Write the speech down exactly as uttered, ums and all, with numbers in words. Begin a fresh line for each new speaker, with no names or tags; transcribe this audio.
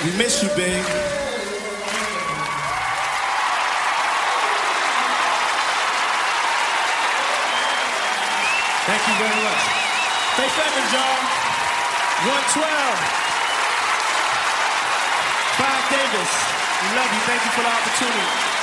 We miss you, babe.
Thank you very much. Faith Evans, y'all. one twelve. Clive Davis. We love you. Thank you for the opportunity.